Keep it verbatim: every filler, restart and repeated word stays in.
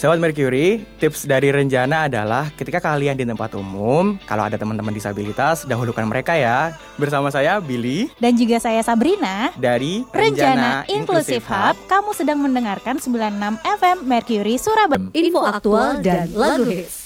Sobat Mercury, tips dari Renjana adalah ketika kalian di tempat umum, kalau ada teman-teman disabilitas, dahulukan mereka ya. Bersama saya Billy dan juga saya Sabrina dari Renjana Inclusive Hub. Kamu sedang mendengarkan sembilan puluh enam F M Mercury Surabaya. Info aktual dan lagu hits.